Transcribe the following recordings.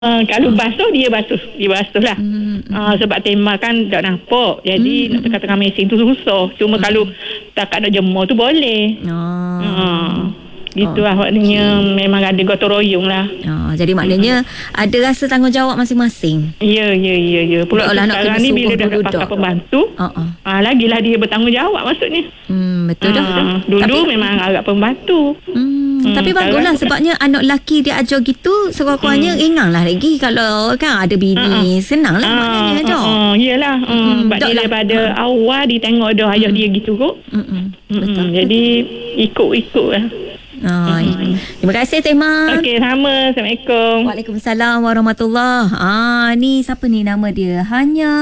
Kalau basuh dia basuh lah. Sebab tema kan tak nampak, jadi nak tengah-tengah mesin tu susah. Cuma kalau takat nak jemur tu boleh. Gitu lah maknanya. Memang ada gotong royong lah. Jadi maknanya ada rasa tanggungjawab masing-masing. Ya. Pula sekarang ni bila dah pakai pembantu, lagilah dia bertanggungjawab maksudnya. Betul dah. Dulu memang agak pembantu. Tapi baguslah sebabnya anak lelaki dia ajar gitu, sekurang-kurangnya ringan lah lagi. Kalau kan ada bini, senang lah maknanya dah. Yelah. Sebab dia daripada awal dia tengok dah ayah dia gitu kot. Betul. Jadi ikut lah. Terima kasih Tema. Okey, sama. Assalamualaikum. Waalaikumsalam warahmatullahi. Ni siapa ni nama dia? Hanya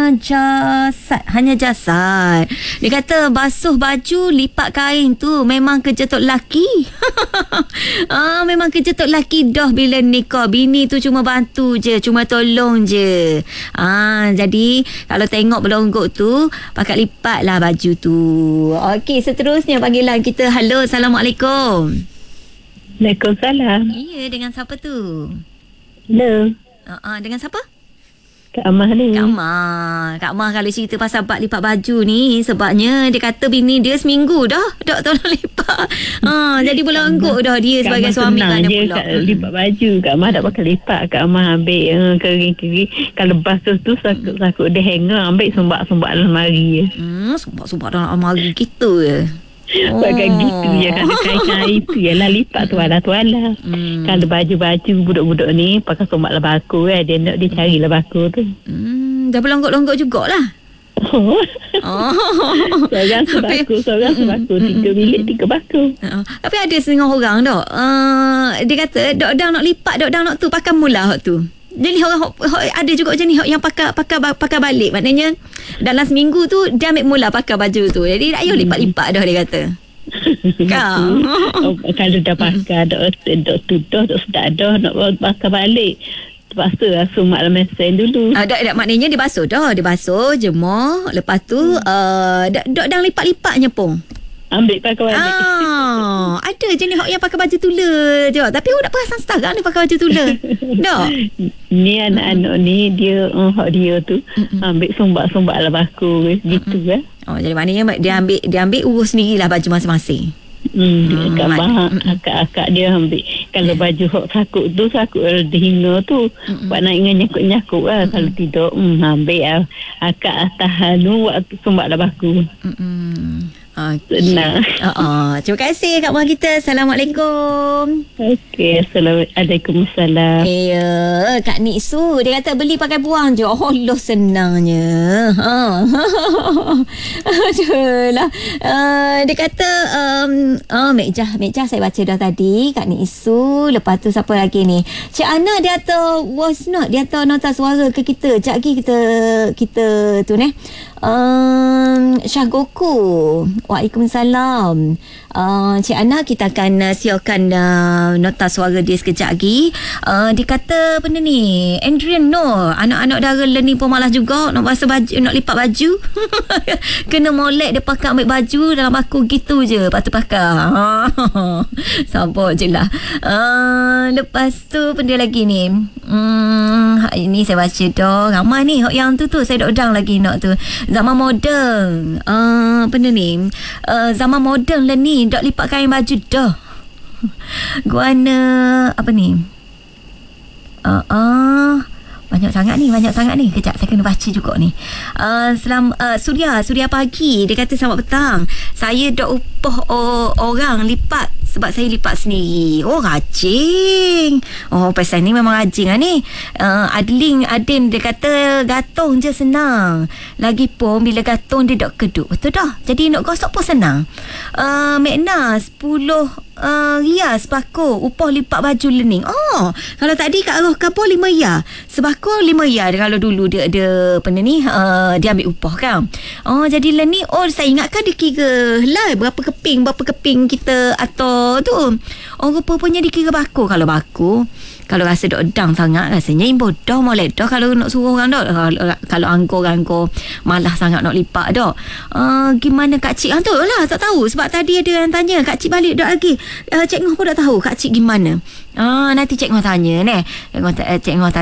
Jasad. Dia kata basuh baju, lipat kain tu memang kerja tok lelaki. Memang kerja tok lelaki dah bila nikah. Bini tu cuma bantu je, cuma tolong je. Jadi kalau tengok belonggok tu, pakai lipat lah baju tu. Okey, seterusnya panggilan kita. Halo, Assalamualaikum. Waalaikumsalam. Ya, dengan siapa tu? Hello. Dengan siapa? Kak Amah ni. Kak Amah kalau cerita pasal bab lipat baju ni, sebabnya dia kata bini dia seminggu dah tak tolong lipat. Jadi belonggok dah dia sebagai suami kan dia pula. Lipat baju. Kak Amah tak pakai lipat. Kak Amah ambil kering-kering. Kalau basuh tu sakut dia hanger, ambil sumbak-sumbak dalam lemari je. Sumbak-sumbak dalam lemari gitu je. Bagai gitu je. Kalau kain-kain tu ialah lipat tuala-tuala. Kalau baju-baju budak-budak ni pakai sombak lebaku kan. Dia cari lebaku tu. Dah berlonggok-longgok jugalah. Seorang sebaku 3 bilik 3 baku. Tapi ada setengah orang tak, dia kata dok nak lipat, dok nak tu pakai mula hak tu. Jadi orang ada juga macam ni yang pakai balik. Maknanya dalam seminggu tu dia ambil mula pakai baju tu. Jadi tak payah lipat-lipat dah dia kata. Kalau dah pakai dok tutup dok sedap dah nak pakai balik. Terpaksa lah sumak dalam mesin dulu. Maknanya dia basuh dah. Dia basuh, jemur. Lepas tu dok dah lipat-lipatnya pun. Ambil pakai balik. Ada jenis yang pakai baju tula je. Tapi aku tak perasan sekarang ni pakai baju tula. Tak? Ni anak-anak ni dia dia tu ambil sumbak-sumbak lah baku gitu kan. Jadi maknanya dia ambil urus sendirilah baju masing-masing. Akak dia ambil. Kalau baju hok sakut dihina tu buat nak ingat nyakut-nyakut lah. Kalau tidak ambil akak tahan waktu sumbak lah baku. Senang. Terima kasih Kak Mah kita. Assalamualaikum. Okey, Waalaikumsalam. Ya, Kak Niksu dia kata beli pakai buang je. Allah senangnya. Aduhlah. Dia kata Mekjah saya baca dah tadi Kak Niksu. Lepas tu siapa lagi ni? Cik Ana dia kata voice note, dia kata nota suara ke kita. Sekejap lagi kita tu ni. Syah Goku. Waalaikumsalam. Cik Ana, kita akan siarkan nota suara dia sekejap lagi. Dia kata benda ni Adrian no, anak-anak dara learning pun malas juga nak basuh baju, nak lipat baju. Kena molek dia pakai ambil baju dalam baku gitu je, lepas tu pakai. Sabar je lah. Lepas tu benda lagi ni, ini saya baca dah ramai ni yang tu saya dok down lagi nak tu zaman moden. Benda ni zaman moden lah ni, dok lipat kain baju dah. Guana apa ni? Banyak sangat ni. Kejap saya kena baca juga ni. Suria pagi dia kata selamat petang. Saya dok upah orang lipat sebab saya lipat sendiri. Rajin. Pasal ni memang rajin lah ni. Adin dia kata gantung je senang. Lagipun bila gantung dia dok keduk. Betul dah. Jadi nak gosok pun senang. Mekna 10 rias sebako upah lipat baju learning. Kalau tadi kat arah kapur 5 rias. Sebako 5 rias kalau dulu dia apa ni dia ambil upah kan. Jadi learning saya ingatkan dia kira lah berapa keping kita atau tu. Rupanya dia kira bako. Kalau bako Kalau rasa dok dang sangat, rasanya imbo dah molek dah kalau nak suruh orang dah. Kalau angkor malah sangat nak lipat dah. Gimana Kak Cik? Tu lah tak tahu, sebab tadi ada yang tanya Kak Cik balik dah lagi. Cik Ngoh pun tak tahu Kak Cik gimana. Nanti Cik Ngoh tanya ni. Cik Ngoh